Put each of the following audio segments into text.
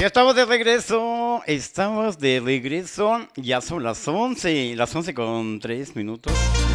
ya estamos de regreso, ya son las 11 con 3 minutos.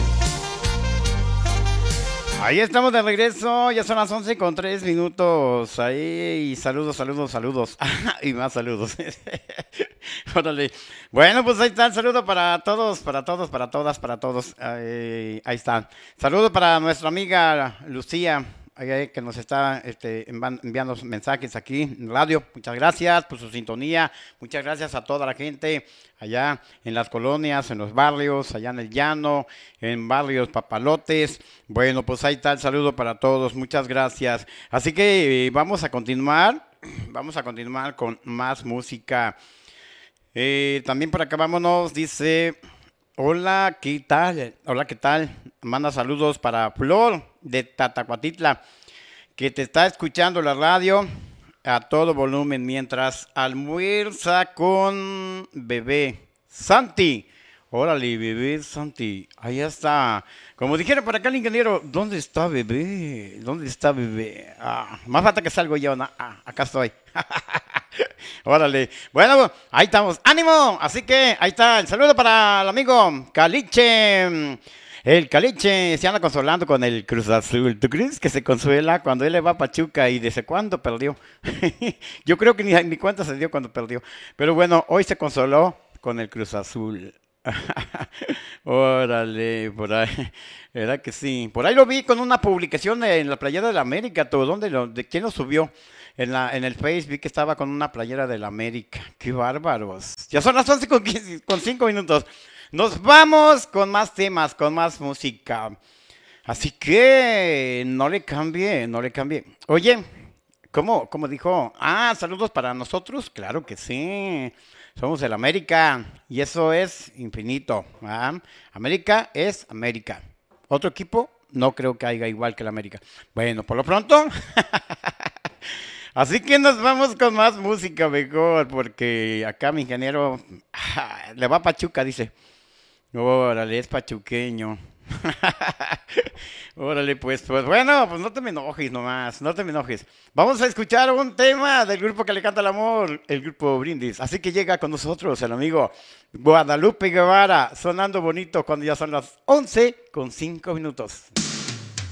Ahí estamos de regreso, ya son las 11 con 3 minutos. Ahí, saludos. Y más saludos. Órale. Bueno, pues ahí está el saludo para todos, para todas, para todos. Ahí está. Saludo para nuestra amiga Lucía, que nos está enviando mensajes aquí en radio. Muchas gracias por su sintonía. Muchas gracias a toda la gente allá en las colonias, en los barrios, allá en el llano, en barrios Papalotes. Bueno, pues ahí está el saludo para todos. Muchas gracias. Así que vamos a continuar. Vamos a continuar con más música. También por acá vámonos, dice, hola, ¿qué tal? Hola, ¿qué tal? Manda saludos para Flor de Tatacuatitla, que te está escuchando la radio a todo volumen mientras almuerza con bebé Santi. Órale, bebé Santi, ahí está. Como dijera por acá el ingeniero, ¿dónde está bebé? ¿Dónde está bebé? Más falta que salgo yo, ¿no? Acá estoy. Órale. Bueno, ahí estamos. ¡Ánimo! Así que ahí está el saludo para el amigo Caliche. El Caliche se anda consolando con el Cruz Azul. ¿Tú crees que se consuela cuando él le va a Pachuca y desde cuándo perdió? Yo creo que ni cuenta se dio cuando perdió. Pero bueno, hoy se consoló con el Cruz Azul. Órale, por ahí, ¿verdad que sí? Por ahí lo vi con una publicación en la playera de la América, ¿tú? ¿De quién lo subió? En el Face vi que estaba con una playera de la América. ¡Qué bárbaros! Ya son las 11 con 5 minutos. Nos vamos con más temas, con más música. Así que no le cambie, no le cambie. Oye, ¿cómo dijo? Saludos para nosotros. Claro que sí. Somos el América y eso es infinito. América es América. Otro equipo no creo que haya igual que el América. Bueno, por lo pronto. Así que nos vamos con más música mejor, porque acá mi ingeniero le va a Pachuca, dice. Órale, es pachuqueño. Órale, pues bueno, pues no te me enojes nomás, no te me enojes. Vamos a escuchar un tema del grupo que le canta el amor, el grupo Brindis. Así que llega con nosotros el amigo Guadalupe Guevara, sonando bonito cuando ya son las 11 con 5 minutos.